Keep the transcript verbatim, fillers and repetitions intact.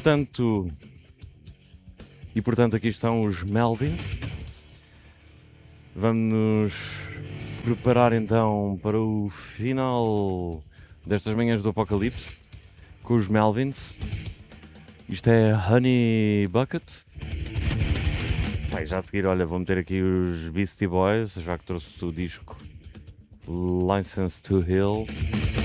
portanto, e portanto aqui estão os Melvins. Vamos nos preparar então para o final destas manhãs do Apocalipse com os Melvins. Isto é Honey Bucket. Pai, já a seguir, olha, vou meter aqui os Beastie Boys, já que trouxe o disco License to Heal.